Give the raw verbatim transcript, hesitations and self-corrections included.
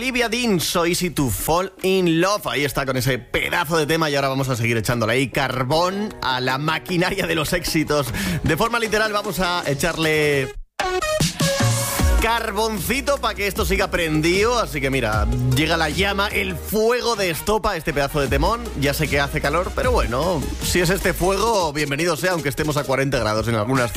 Olivia Dean, So Easy to Fall in Love. Ahí está con ese pedazo de tema y ahora vamos a seguir echándole ahí carbón a la maquinaria de los éxitos. De forma literal vamos a echarle carboncito para que esto siga prendido. Así que mira, llega la llama, el fuego de estopa, este pedazo de temón. Ya sé que hace calor, pero bueno, si es este fuego, bienvenido sea, aunque estemos a cuarenta grados en algunas